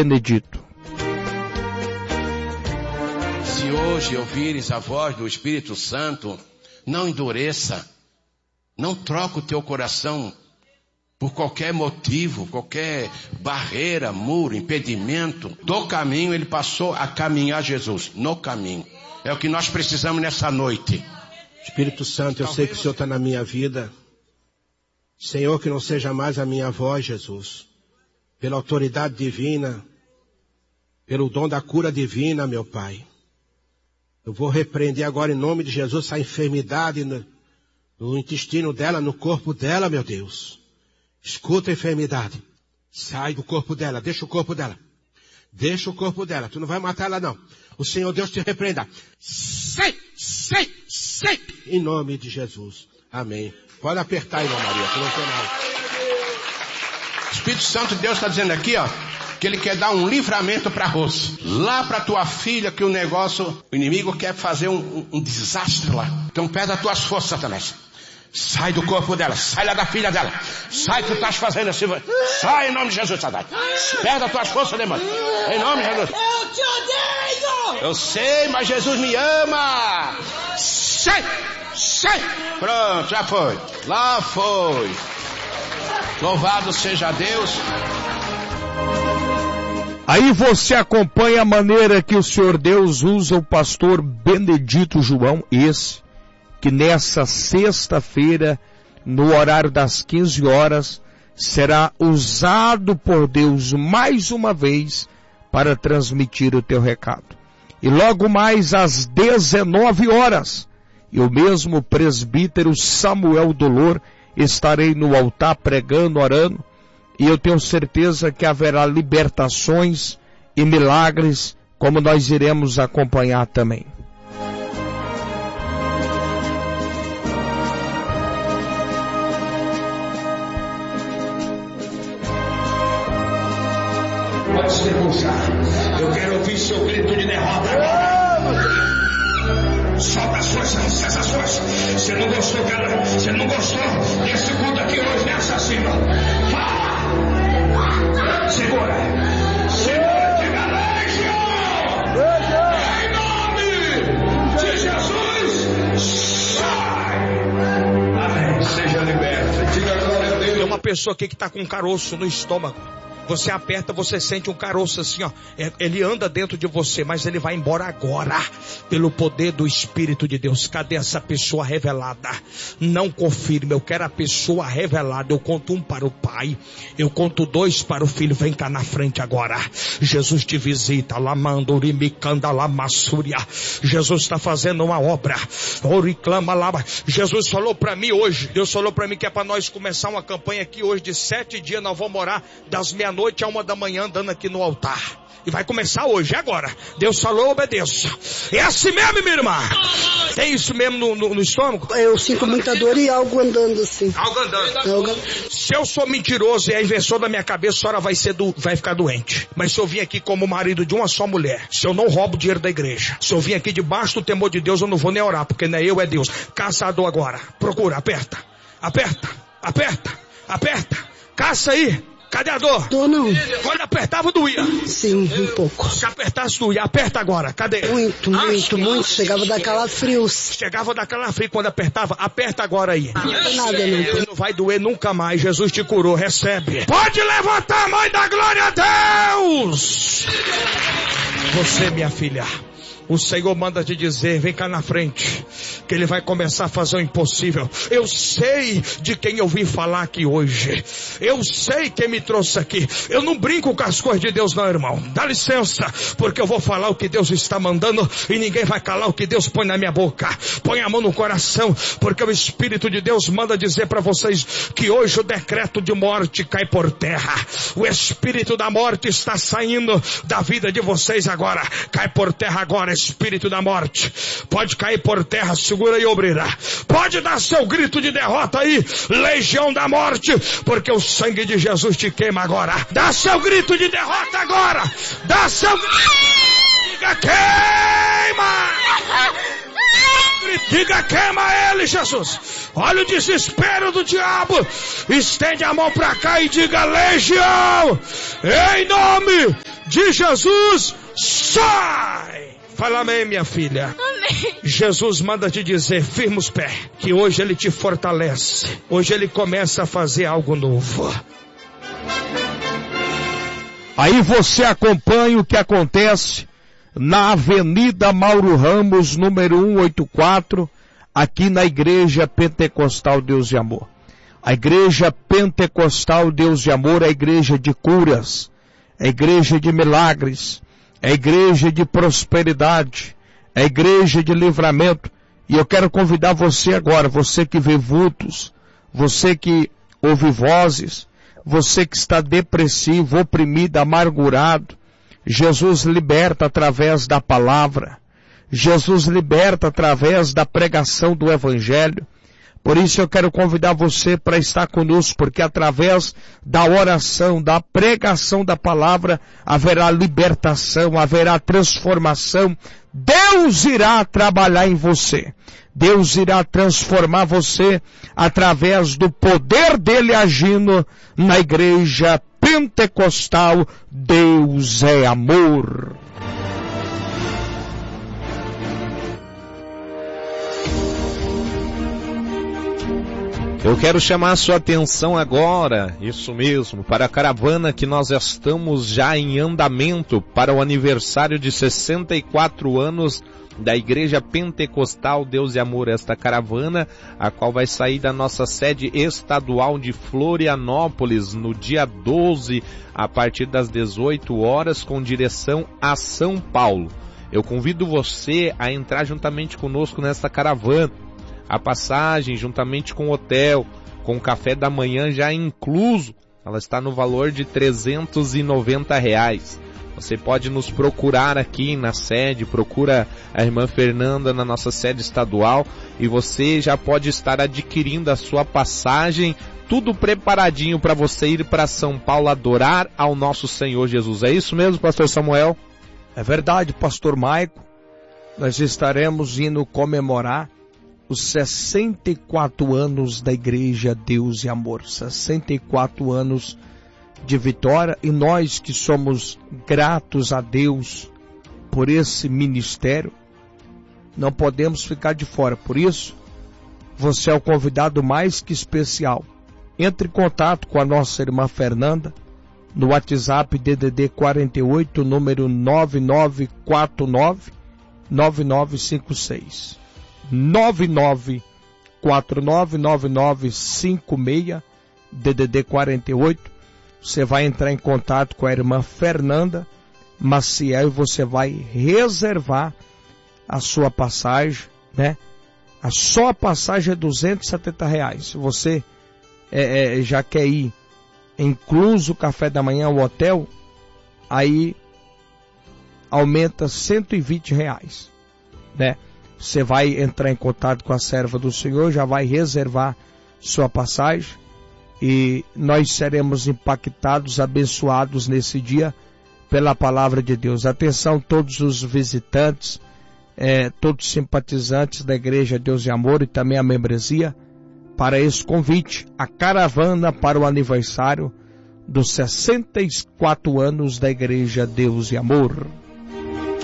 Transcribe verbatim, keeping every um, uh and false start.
Benedito. Se hoje ouvires a voz do Espírito Santo, não endureça, não troca o teu coração por qualquer motivo, qualquer barreira, muro, impedimento. Do caminho ele passou a caminhar Jesus, no caminho. É o que nós precisamos nessa noite. Espírito Santo, eu sei que o Senhor está na minha vida. Senhor, que não seja mais a minha voz, Jesus. Pela autoridade divina, pelo dom da cura divina, meu Pai. Eu vou repreender agora em nome de Jesus essa enfermidade no, no intestino dela, no corpo dela, meu Deus. Escuta a enfermidade. Sai do corpo dela, deixa o corpo dela. Deixa o corpo dela, tu não vai matar ela não. O Senhor Deus te repreenda. Sai, sai, sai. Em nome de Jesus. Amém. Pode apertar, irmã Maria, que não tem nada. Espírito Santo de Deus está dizendo aqui, ó, que ele quer dar um livramento para Rose. Lá para tua filha, que o negócio, o inimigo quer fazer um, um, um desastre lá. Então pede as tuas forças, Satanás. Sai do corpo dela, sai lá da filha dela. Sai que tu estás fazendo assim. Sai em nome de Jesus, Satanás. Perde as tuas forças, demônio. Em nome de Jesus. Eu te odeio! Eu sei, mas Jesus me ama. Sai, sai. Pronto, já foi. Lá foi. Louvado seja Deus. Aí você acompanha a maneira que o Senhor Deus usa o pastor Benedito João, esse, que nessa sexta-feira, no horário das quinze horas, será usado por Deus mais uma vez para transmitir o teu recado. E logo mais às dezenove horas, eu mesmo, presbítero Samuel Dolor, estarei no altar pregando, orando, e eu tenho certeza que haverá libertações e milagres, como nós iremos acompanhar também. Pode se debruçar. Eu quero ouvir seu grito de derrota agora. Solta as suas sensações. Você não gostou, cara? Você não gostou desse culto aqui hoje, né, assassino? Fala! Segura! Segura, diga legião! Em nome de Jesus, sai! Amém. Seja liberto. Diga glória a Deus. Tem uma pessoa aqui que está com um caroço no estômago. Você aperta, você sente um caroço assim, ó. Ele anda dentro de você, mas ele vai embora agora, pelo poder do Espírito de Deus. Cadê essa pessoa revelada? Não confirme, eu quero a pessoa revelada. Eu conto um para o Pai, eu conto dois para o Filho. Vem cá na frente agora. Jesus te visita. Lamandurimicanda lamassúria. Jesus está fazendo uma obra. Oriclama lá. Jesus falou para mim hoje, Deus falou para mim que é para nós começar uma campanha aqui hoje de sete dias. Nós vamos orar das meia noite a uma da manhã andando aqui no altar. E vai começar hoje, agora. Deus falou, obedeça. É assim mesmo, minha irmã? Tem isso mesmo no, no, no estômago? Eu sinto muita dor e algo andando assim. Algo andando. Algo... Se eu sou mentiroso e é invenção da minha cabeça, a senhora vai, ser do, vai ficar doente. Mas se eu vim aqui como marido de uma só mulher, se eu não roubo dinheiro da igreja, se eu vim aqui debaixo do temor de Deus, eu não vou nem orar, porque não é eu, é Deus. Caçador agora. Procura, aperta. Aperta, aperta, aperta. Caça aí. Cadê a dor? Dor não. Quando apertava, doía. Sim, um pouco. Se apertasse, doía. Aperta agora. Cadê? Muito, ah, muito, muito. Chegava a dar calafrios. Chegava a dar calafrio quando apertava. Aperta agora aí. Não tem nada, não. Não vai doer nunca mais. Jesus te curou. Recebe. Pode levantar, mãe da glória a Deus. Você, minha filha. O Senhor manda te dizer, vem cá na frente, que Ele vai começar a fazer o impossível. Eu sei de quem eu vim falar aqui hoje. Eu sei quem me trouxe aqui. Eu não brinco com as coisas de Deus não, irmão. Dá licença, porque eu vou falar o que Deus está mandando e ninguém vai calar o que Deus põe na minha boca. Põe a mão no coração, porque o Espírito de Deus manda dizer para vocês que hoje o decreto de morte cai por terra. O Espírito da morte está saindo da vida de vocês agora. Cai por terra agora. Espírito da morte, pode cair por terra, segura aí, obreira. Pode dar seu grito de derrota aí, legião da morte, porque o sangue de Jesus te queima agora. Dá seu grito de derrota agora. Dá seu grito. Diga queima. Diga queima ele, Jesus. Olha o desespero do diabo. Estende a mão para cá e diga: legião, em nome de Jesus, sai! Fala amém, minha filha. Amém. Jesus manda te dizer: firma os pés, que hoje Ele te fortalece. Hoje Ele começa a fazer algo novo. Aí você acompanha o que acontece na Avenida Mauro Ramos, número cento e oitenta e quatro, aqui na Igreja Pentecostal Deus de Amor. A Igreja Pentecostal Deus de Amor é a igreja de curas, é a igreja de milagres, é a igreja de prosperidade, é a igreja de livramento. E eu quero convidar você agora, você que vê vultos, você que ouve vozes, você que está depressivo, oprimido, amargurado. Jesus liberta através da palavra. Jesus liberta através da pregação do Evangelho. Por isso eu quero convidar você para estar conosco, porque através da oração, da pregação da palavra, haverá libertação, haverá transformação. Deus irá trabalhar em você. Deus irá transformar você através do poder dele agindo na Igreja Pentecostal. Deus é amor. Eu quero chamar a sua atenção agora, isso mesmo, para a caravana que nós estamos já em andamento para o aniversário de sessenta e quatro anos da Igreja Pentecostal Deus e Amor. Esta caravana, a qual vai sair da nossa sede estadual de Florianópolis no dia doze, a partir das dezoito horas, com direção a São Paulo. Eu convido você a entrar juntamente conosco nesta caravana. A passagem, juntamente com o hotel, com o café da manhã já incluso, ela está no valor de trezentos e noventa reais. Você pode nos procurar aqui na sede, procura a irmã Fernanda na nossa sede estadual e você já pode estar adquirindo a sua passagem, tudo preparadinho para você ir para São Paulo adorar ao nosso Senhor Jesus. É isso mesmo, pastor Samuel? É verdade, pastor Maico. Nós estaremos indo comemorar os sessenta e quatro anos da Igreja Deus e Amor, sessenta e quatro anos de vitória, e nós que somos gratos a Deus por esse ministério, não podemos ficar de fora. Por isso, você é o convidado mais que especial. Entre em contato com a nossa irmã Fernanda no WhatsApp D D D quarenta e oito, número nove nove quatro nove, nove nove cinco seis. nove nove quatro nove, nove nove cinco seis, D D D quarenta e oito. Você vai entrar em contato com a irmã Fernanda Maciel e você vai reservar a sua passagem, né? A só a passagem é duzentos e setenta reais. Se você é, é, já quer ir incluso o café da manhã, o hotel, aí aumenta cento e vinte reais, né? Você vai entrar em contato com a serva do Senhor, já vai reservar sua passagem e nós seremos impactados, abençoados nesse dia pela palavra de Deus. Atenção todos os visitantes, é, todos os simpatizantes da Igreja Deus e Amor e também a membresia, para esse convite, a caravana para o aniversário dos sessenta e quatro anos da Igreja Deus e Amor.